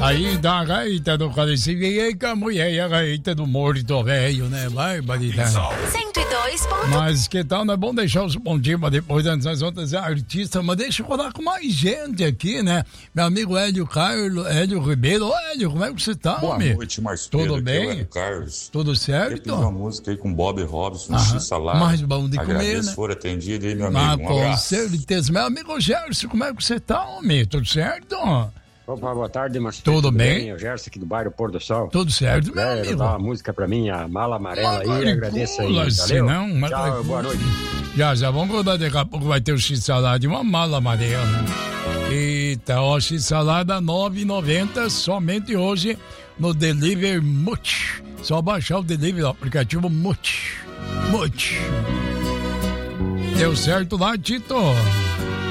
Aí da gaita do Calicivia com a mulher e a gaita do morto velho, né? Barbaridade. 102. Mas que tal, não é bom deixar os bom dia, mas depois das outras artistas, mas deixa eu falar com mais gente aqui, né? Meu amigo Hélio Ribeiro. Ô, Hélio, como é que você tá, Boa homem? noite, Marcelo. Tudo bem? Hélio Carlos. Tudo certo? Eu fiz uma música aí com Bob Robson, X-Salada. Mais bom de comer, Agradeço né? por atendido aí, meu amigo. Um com abraço. certeza. Meu amigo Gerson, como é que você tá, homem? Tudo certo? Opa, boa tarde, Marcelo. Tudo bem? É o Gerson aqui do bairro Pôr do Sol. Tudo certo, meu amigo. Dá uma música pra mim, a Mala Amarela aí, agradeço aí, Matricula-se, valeu? não? Tchau, boa noite. Já vamos contar, daqui a pouco vai ter o X-Salada e uma mala amarela. Eita, ó, X-Salada 9,90 somente hoje no Delivery Much. Só baixar o Delivery, o aplicativo Much. Deu certo lá, Tito?